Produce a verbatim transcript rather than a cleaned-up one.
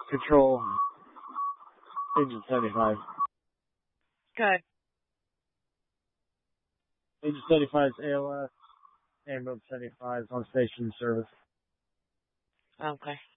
Control, Agent seventy-five. Good. Agent seventy-five's A L S, Ambulance seventy-five is on station service. Okay.